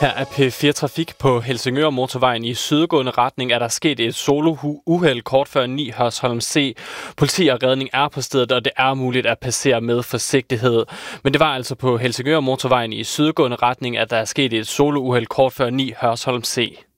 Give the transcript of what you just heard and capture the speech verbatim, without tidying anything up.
Her er P fire Trafik. På Helsingør Motorvejen i sydgående retning er der sket et solo-uheld kort før ni Hørsholm C. Politi og redning er på stedet, og det er muligt at passere med forsigtighed. Men det var altså på Helsingør Motorvejen i sydgående retning, at der er sket et solo-uheld kort før ni Hørsholm C.